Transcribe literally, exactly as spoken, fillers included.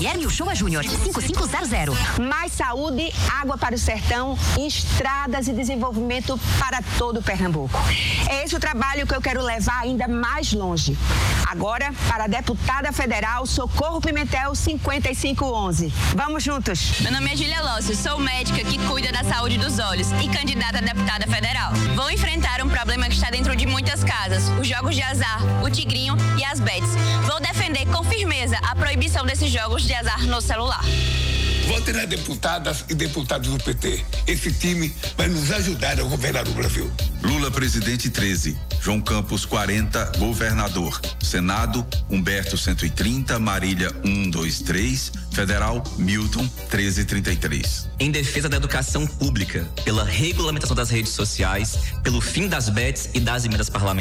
Guilherme Uchoa Júnior, cinco cinco zero zero. Mais saúde, água para o sertão, estradas e desenvolvimento para todo o Pernambuco. É esse o trabalho que eu quero levar ainda mais longe. Agora, para a deputada federal Socorro Pimentel, cinquenta e cinco onze. Vamos juntos. Meu nome é Júlia Lócio, sou médica que cuida da saúde dos olhos e candidata a deputada federal. Vou enfrentar um problema que está dentro de muitas casas, os jogos de azar, o tigrinho e as bets. Vou defender com firmeza a proibição desses jogos de azar no celular. Vote nas deputadas e deputados do P T. Esse time vai nos ajudar a governar o Brasil. Lula, presidente, treze. João Campos, quarenta, governador. Senado, Humberto, cento e trinta, Marília, um, dois, três, Federal, Milton, treze, trinta e três. Em defesa da educação pública, pela regulamentação das redes sociais, pelo fim das bets e das emendas parlamentares.